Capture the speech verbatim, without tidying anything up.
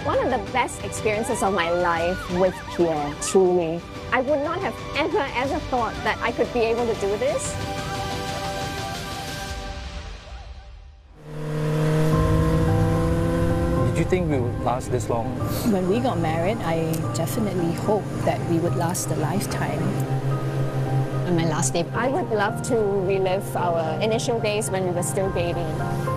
one of the best experiences of my life with Pierre, truly. I would not have ever, ever thought that I could be able to do this. Did you think we would last this long? When we got married, I definitely hoped that we would last a lifetime. On my last day, I would love to relive our initial days when we were still dating.